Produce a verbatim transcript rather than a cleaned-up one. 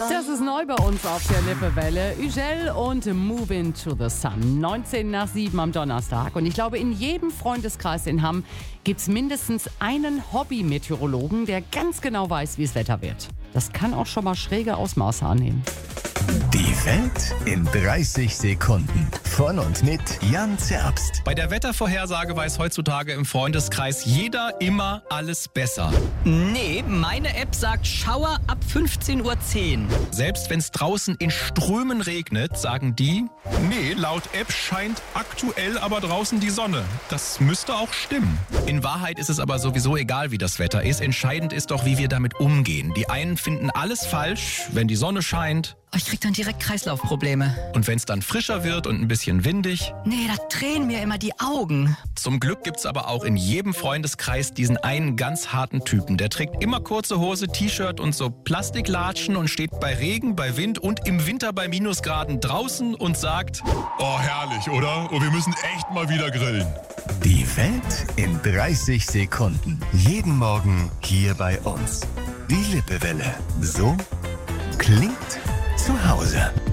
Das ist neu bei uns auf der Lippewelle. Ugel und Moving to the Sun. neunzehn nach sieben am Donnerstag. Und ich glaube, in jedem Freundeskreis in Hamm gibt es mindestens einen Hobby-Meteorologen, der ganz genau weiß, wie es Wetter wird. Das kann auch schon mal schräge Ausmaße annehmen. Die Welt in dreißig Sekunden. Von und mit Jan Zerbst. Bei der Wettervorhersage weiß heutzutage im Freundeskreis jeder immer alles besser. Nee, meine App sagt Schauer ab fünfzehn Uhr zehn. Selbst wenn es draußen in Strömen regnet, sagen die, nee, laut App scheint aktuell aber draußen die Sonne. Das müsste auch stimmen. In Wahrheit ist es aber sowieso egal, wie das Wetter ist. Entscheidend ist doch, wie wir damit umgehen. Die einen finden alles falsch, wenn die Sonne scheint. Oh, ich krieg dann direkt Kreislaufprobleme. Und wenn es dann frischer wird und ein bisschen windig. Nee, da drehen mir immer die Augen. Zum Glück gibt's aber auch in jedem Freundeskreis diesen einen ganz harten Typen. Der trägt immer kurze Hose, T-Shirt und so Plastiklatschen und steht bei Regen, bei Wind und im Winter bei Minusgraden draußen und sagt: Oh, herrlich, oder? Und wir müssen echt mal wieder grillen. Die Welt in dreißig Sekunden. Jeden Morgen hier bei uns. Die Lippewelle. So klingt zu Hause.